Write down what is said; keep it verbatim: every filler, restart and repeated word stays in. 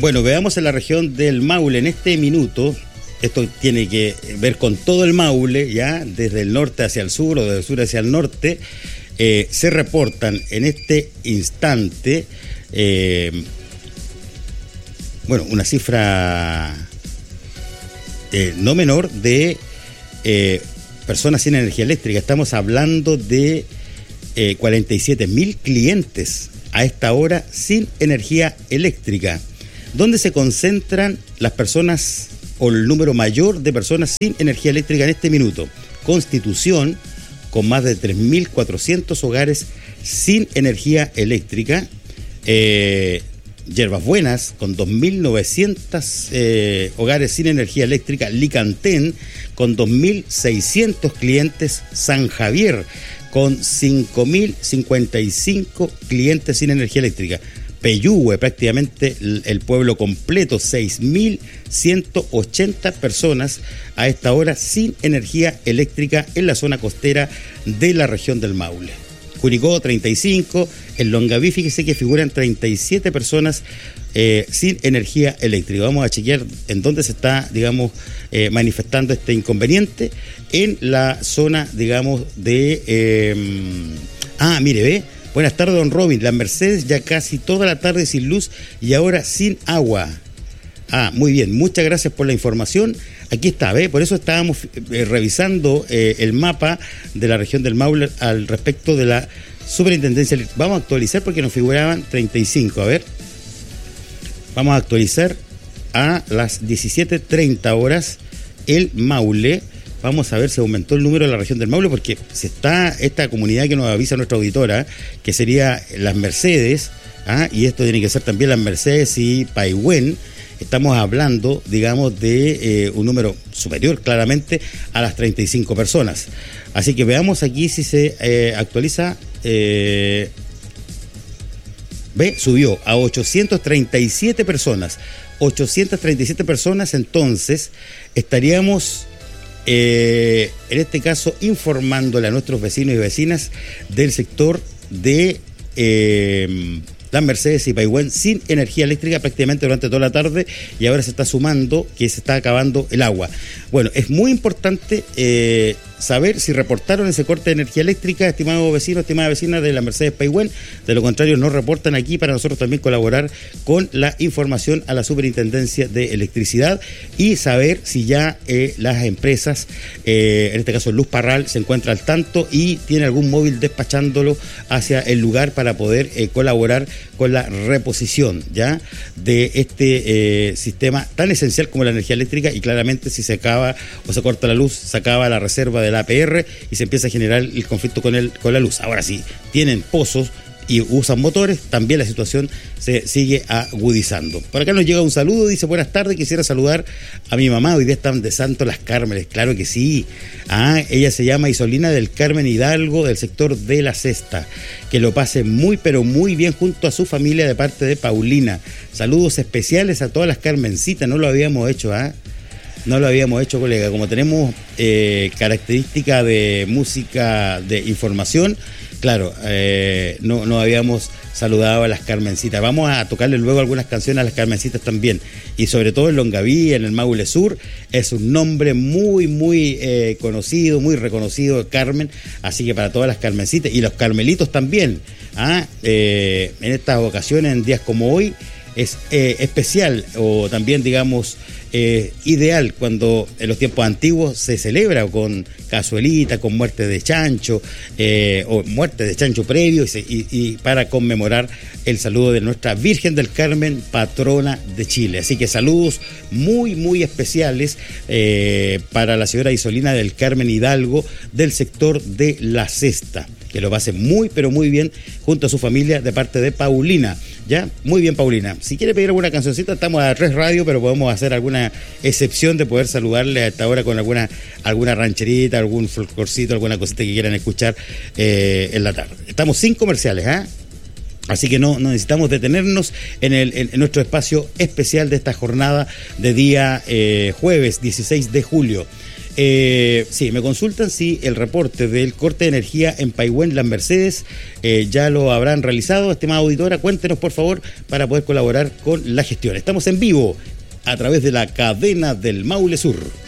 Bueno, veamos en la región del Maule en este minuto. Esto tiene que ver con todo el Maule, ya desde el norte hacia el sur o del sur hacia el norte. Eh, se reportan en este instante, eh, bueno, una cifra eh, no menor de eh, personas sin energía eléctrica. Estamos hablando de eh, cuarenta y siete mil clientes a esta hora sin energía eléctrica, donde se concentran las personas o el número mayor de personas sin energía eléctrica en este minuto. Constitución, con más de tres mil cuatrocientos hogares sin energía eléctrica. Eh, Yerbas Buenas, con dos mil novecientos eh, hogares sin energía eléctrica. Licantén, con dos mil seiscientos clientes. San Javier, con cinco mil cincuenta y cinco clientes sin energía eléctrica. Peyúgue, prácticamente el, el pueblo completo, seis mil ciento ochenta personas a esta hora sin energía eléctrica en la zona costera de la región del Maule. Curicó, treinta y cinco, en Longaví, fíjese que figuran treinta y siete personas eh, sin energía eléctrica. Vamos a chequear en dónde se está, digamos, eh, manifestando este inconveniente, en la zona, digamos, de... Eh, ah, mire, ve. Buenas tardes, don Robin. Las Mercedes ya casi toda la tarde sin luz y ahora sin agua. Ah, muy bien. Muchas gracias por la información. Aquí está, ¿ve? Por eso estábamos eh, revisando eh, el mapa de la región del Maule al respecto de la superintendencia. Vamos a actualizar porque nos figuraban treinta y cinco. A ver. Vamos a actualizar a las diecisiete treinta horas el Maule. Vamos a ver si aumentó el número de la región del Maule, porque se está esta comunidad que nos avisa nuestra auditora, que sería Las Mercedes, ¿ah? Y esto tiene que ser también Las Mercedes y Paihuén. Estamos hablando, digamos, de eh, un número superior claramente a las treinta y cinco personas. Así que veamos aquí si se eh, actualiza. Eh, ve, subió a ochocientas treinta y siete personas. ochocientas treinta y siete personas, entonces estaríamos... Eh, en este caso informándole a nuestros vecinos y vecinas del sector de eh, Las Mercedes y Paihuén sin energía eléctrica prácticamente durante toda la tarde, y ahora se está sumando que se está acabando el agua. Bueno, es muy importante eh, saber si reportaron ese corte de energía eléctrica, estimados vecinos, estimadas vecinas de Las Mercedes Paihuén. De lo contrario, nos reportan aquí para nosotros también colaborar con la información a la Superintendencia de Electricidad y saber si ya eh, las empresas, eh, en este caso Luz Parral, se encuentra al tanto y tiene algún móvil despachándolo hacia el lugar para poder eh, colaborar con la reposición ya de este eh, sistema tan esencial como la energía eléctrica. Y claramente, si se acaba o se corta la luz, se acaba la reserva de la A P R y se empieza a generar el conflicto con el con la luz. Ahora sí, tienen pozos y usan motores, también la situación se sigue agudizando. Por acá nos llega un saludo, dice: buenas tardes, quisiera saludar a mi mamá, hoy día están de Santo Las Cármenes. Claro que sí. Ah, ella se llama Isolina del Carmen Hidalgo, del sector de La Cesta. Que lo pase muy pero muy bien junto a su familia de parte de Paulina. Saludos especiales a todas las Carmencitas, no lo habíamos hecho, ¿ah? No lo habíamos hecho, colega. Como tenemos eh, característica de música de información, claro, eh, no, no habíamos saludado a las Carmencitas. Vamos a tocarle luego algunas canciones a las Carmencitas también. Y sobre todo en Longaví, en el Maule Sur, es un nombre muy, muy eh, conocido, muy reconocido, Carmen. Así que para todas las Carmencitas y los Carmelitos también, ¿ah? eh, en estas ocasiones, en días como hoy, es eh, especial o también, digamos, Eh, ideal cuando en los tiempos antiguos se celebra con cazuelita, con muerte de chancho eh, o muerte de chancho previo y, se, y, y para conmemorar el saludo de nuestra Virgen del Carmen, patrona de Chile. Así que saludos muy muy especiales eh, para la señora Isolina del Carmen Hidalgo, del sector de La Cesta. Que lo pase muy pero muy bien junto a su familia de parte de Paulina. ¿Ya? Muy bien, Paulina. Si quiere pedir alguna cancioncita, estamos a tres radio, pero podemos hacer alguna excepción de poder saludarle a esta hora con alguna alguna rancherita, algún folclorcito, alguna cosita que quieran escuchar eh, en la tarde. Estamos sin comerciales, ¿ah? ¿eh? Así que no, no necesitamos detenernos en, el, en, en nuestro espacio especial de esta jornada de día eh, jueves dieciséis de julio. Eh, sí, me consultan si el reporte del corte de energía en Paihuén, Las Mercedes, eh, ya lo habrán realizado. Estimada auditora, cuéntenos por favor para poder colaborar con la gestión. Estamos en vivo a través de la cadena del Maule Sur.